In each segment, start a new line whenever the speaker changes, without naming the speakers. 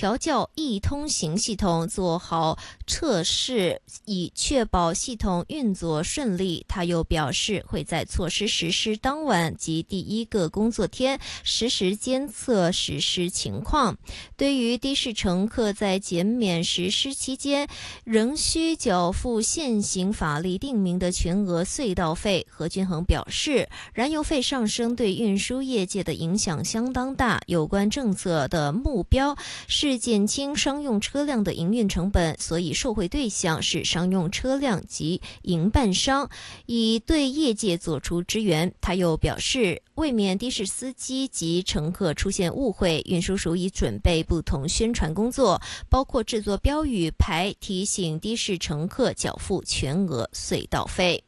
调校易通行系统，做好测试，以确保系统运作顺利。他又表示，会在措施实施当晚及第一个工作天实时监测实施情况。对于的士乘客在减免实施期间仍需缴付现行法律定明的全额隧道费，何均衡表示，燃油费上升对运输业界的影响相当大，有关政策的目标是减轻商用车辆的营运成本，所以受惠对象是商用车辆及营办商，以对业界做出支援。他又表示，为免的士司机及乘客出现误会，运输署已准备不同宣传工作，包括制作标语牌提醒的士乘客缴付全额隧道费。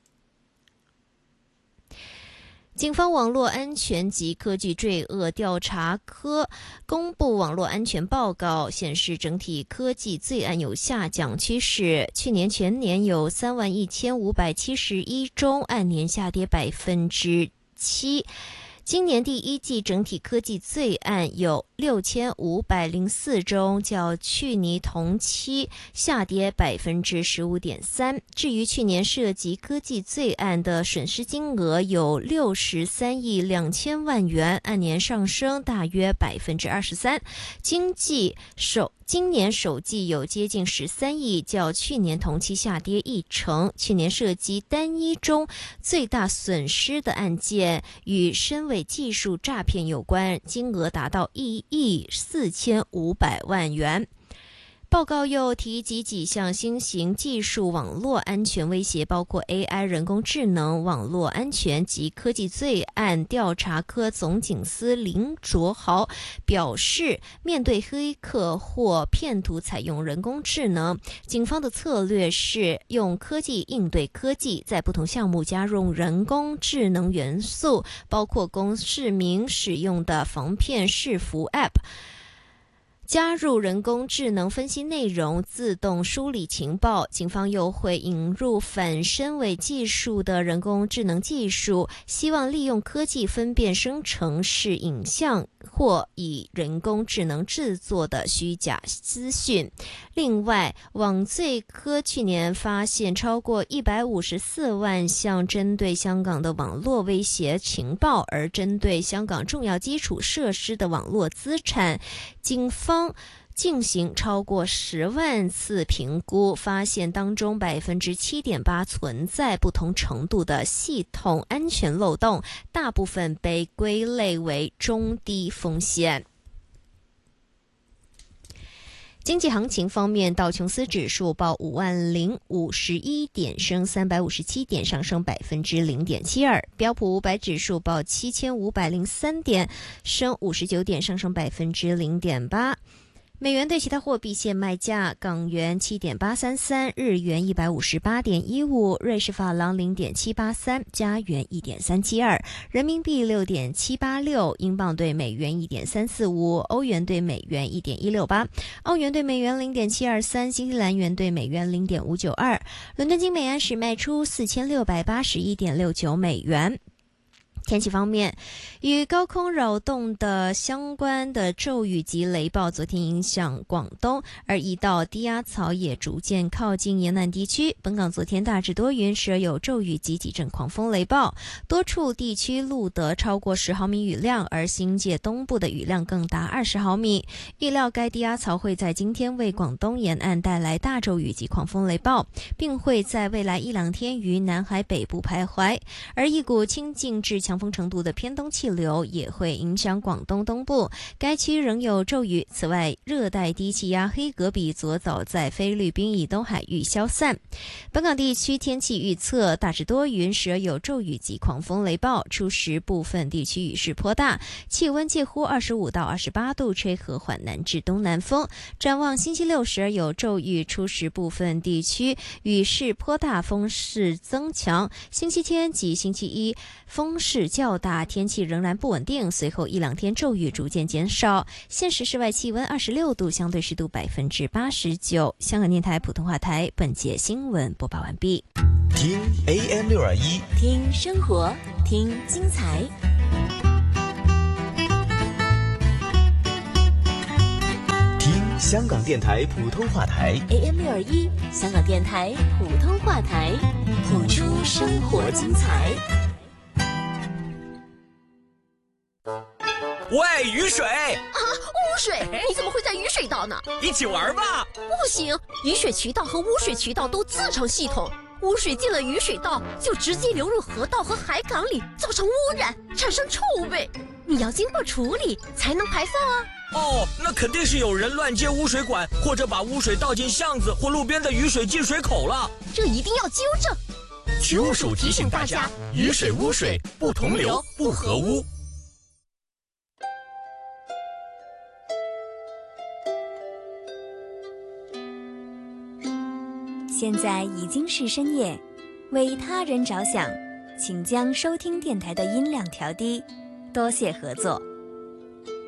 警方网络安全及科技罪恶调查科公布网络安全报告，显示整体科技罪案有下降趋势。去年全年有31571宗，按年下跌7%。今年第一季整体科技罪案有6504宗，较去年同期下跌15.3%。至于去年涉及科技罪案的损失金额有63亿2000万元，按年上升大约23%。今年首季有接近13亿，较去年同期下跌1%。去年涉及单一中最大损失的案件与深伪技术诈骗有关，金额达到1亿4500万元。报告又提及几项新型技术网络安全威胁，包括 AI 人工智能、网络安全及科技罪案调查科总警司林卓豪表示，面对黑客或骗徒采用人工智能，警方的策略是用科技应对科技，在不同项目加入人工智能元素，包括供市民使用的防骗视服 App，加入人工智能分析内容，自动梳理情报。警方又会引入反深伪技术的人工智能技术，希望利用科技分辨生成式影像或以人工智能制作的虚假资讯。另外，网罪科去年发现超过154万项针对香港的网络威胁情报，而针对香港重要基础设施的网络资产，警方进行超过10万次评估，发现当中7.8%存在不同程度的系统安全漏洞，大部分被归类为中低风险。经济行情方面，道琼斯指数报50051点，升357点，上升0.72%；标普500指数报7503点，升59点，上升0.8%。美元对其他货币现卖价：港元7.833，日元158.15，瑞士法郎0.783，加元1.372，人民币6.786，英镑对美元1.345，欧元对美元1.168，澳元对美元0.723，新西兰元对美元0.592。伦敦金每安士卖出4681.69美元。天气方面，与高空扰动的相关的骤雨及雷暴昨天影响广东，而一道低压槽也逐渐靠近沿岸地区。本港昨天大致多云，时而有骤雨及几阵狂风雷暴，多处地区录得超过10毫米雨量，而新界东部的雨量更达20毫米。预料该低压槽会在今天为广东沿岸带来大骤雨及狂风雷暴，并会在未来1-2天于南海北部徘徊，而一股清劲至强风程度的偏东气流也会影响广东东部，该区仍有骤雨。此外，热带低气压黑格比昨早在菲律宾以东海域消散。本港地区天气预测大致多云，时而有骤雨及狂风雷暴，初时部分地区雨势颇大，气温介乎25到28度，吹和缓南至东南风。展望星期六时而有骤雨，初时部分地区雨势颇大，风势增强。星期天及星期一风势较大，天气仍然不稳定，随后1-2天骤雨逐渐减少。现时室外气温26度，相对湿度89%。香港电台普通话台本节新闻播报完毕。
听 AM621，
听生活，听精彩。
听香港电台普通话台
AM621，香港电台普通话台，谱出生活精彩。
喂，雨水
啊，污水！你怎么会在雨水道呢？
一起玩吧！
不行，雨水渠道和污水渠道都自成系统，污水进了雨水道就直接流入河道和海港里，造成污染，产生臭味。你要经过处理才能排放啊。
哦，那肯定是有人乱接污水管，或者把污水倒进巷子或路边的雨水进水口了。
这一定要纠正。
渠务署提醒大家，雨水污水不同流，不合污。
现在已经是深夜，为他人着想，请将收听电台的音量调低，多谢合作。